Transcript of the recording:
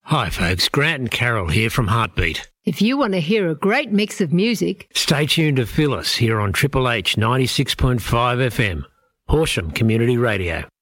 Hi folks, Grant and Carol here from Heartbeat. If you want to hear a great mix of music, Stay tuned to Phyllis here on Triple H 96.5 FM, Horsham Community Radio.